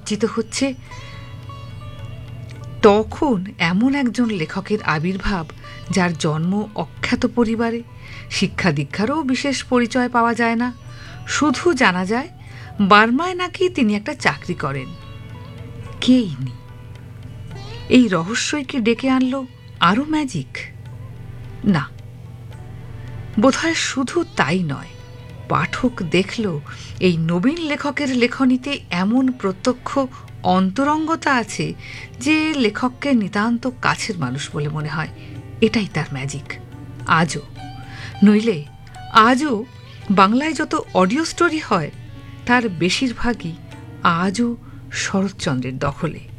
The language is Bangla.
সজ্জিত হচ্ছে, তখন এমন একজন লেখকের আবির্ভাব যার জন্ম অখ্যাত পরিবারে, শিক্ষা দীক্ষারও বিশেষ পরিচয় পাওয়া যায় না, শুধু জানা যায় বার্মায় নাকি তিনি একটা চাকরি করেন। কে ইনি? এই রহস্যই কি ডেকে আনলো আরও ম্যাজিক? না, বোধহয় শুধু তাই নয়, পাঠক দেখল এই নবীন লেখকের লেখনীতে এমন প্রত্যক্ষ অন্তরঙ্গতা আছে যে লেখককে নিতান্ত কাছের মানুষ বলে মনে হয়। এটাই তার ম্যাজিক আজও। নইলে আজও বাংলায় যত অডিও স্টোরি হয় তার বেশিরভাগই আজও শরৎচন্দ্রের দখলে।